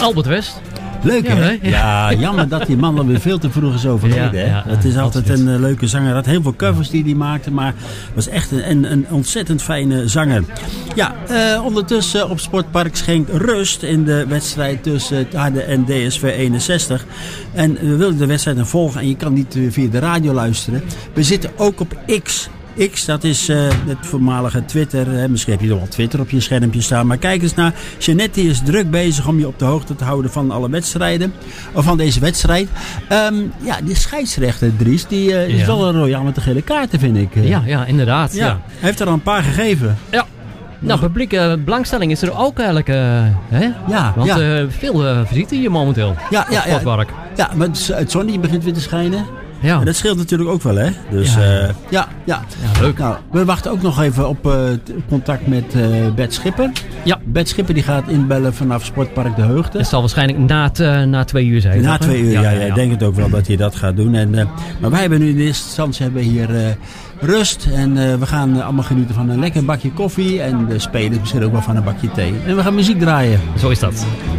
Albert West. Leuk, hè? Ja, jammer dat die man alweer veel te vroeg is overleden. Ja, het is altijd absoluut. een leuke zanger. Hij had heel veel covers die hij maakte, maar was echt een ontzettend fijne zanger. Ja, ondertussen op Sportpark Schenk rust in de wedstrijd tussen het Harde en DSV 61. En we willen de wedstrijd dan volgen en je kan niet via de radio luisteren. We zitten ook op X. X, dat is het voormalige Twitter. Misschien heb je nog wel Twitter op je schermpje staan. Maar kijk eens naar. Jeanette is druk bezig om je op de hoogte te houden van alle wedstrijden. Of van deze wedstrijd. Ja, de scheidsrechter Dries, die is wel een royaal met de gele kaarten, vind ik. Ja, inderdaad. Ja. Hij heeft er al een paar gegeven. Ja. Nou, publieke belangstelling is er ook eigenlijk. Hè? Ja, Want ja. veel visite hier momenteel. Ja, op Sportpark. Ja, maar het zonnetje begint weer te schijnen. Ja. En dat scheelt natuurlijk ook wel, hè? Dus ja. Ja, leuk. Nou, we wachten ook nog even op contact met Bert Schipper. Ja. Bert Schipper die gaat inbellen vanaf Sportpark De Heugde. Het zal waarschijnlijk na 2 uur zijn. Na 2 uur, ja. Ik ja. denk het ook wel dat hij dat gaat doen. Maar wij hebben nu in eerste instantie hier rust. En we gaan allemaal genieten van een lekker bakje koffie. En de spelers misschien ook wel van een bakje thee. En we gaan muziek draaien. Zo is dat.